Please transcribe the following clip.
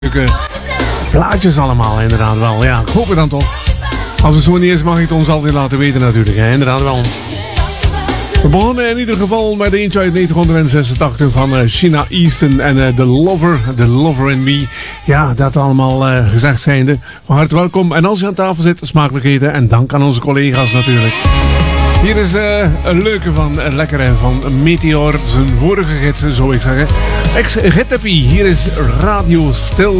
Plaatjes allemaal, inderdaad wel. Ja, ik hoop het dan toch. Als het zo niet is, mag je het ons altijd laten weten natuurlijk. Hè? Inderdaad wel. We begonnen in ieder geval met eentje uit 1986 van Sheena Easton en The Lover in Me. Ja, dat allemaal gezegd zijnde. Van harte welkom. En als je aan tafel zit, smakelijkheden. En dank aan onze collega's natuurlijk. Hier is een leuke van lekkere van Meteor. Zijn vorige gids, zou ik zeggen. Ex-Getappie. Hier is Radio Stil.